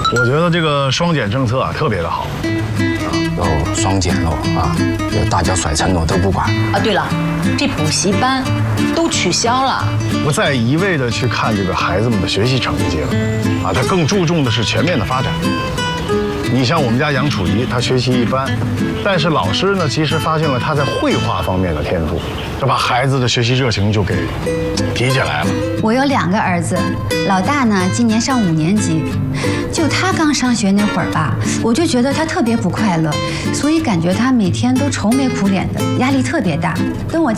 我觉得这个双减政策啊特别的好。 哦，双减喽啊，大脚甩承诺都不管啊。对了，这补习班都取消了， 不再一味的去看这个孩子们的学习成绩了，啊，他更注重的是全面的发展。你像我们家杨楚怡，她学习一般，但是老师呢，及时发现了她在绘画方面的天赋，这把孩子的学习热情就给提起来了。 我有2个儿子，老大呢今年上5年级，就他刚上学那会儿吧，我就觉得他特别不快乐，所以感觉他每天都愁眉苦脸的，压力特别大。等我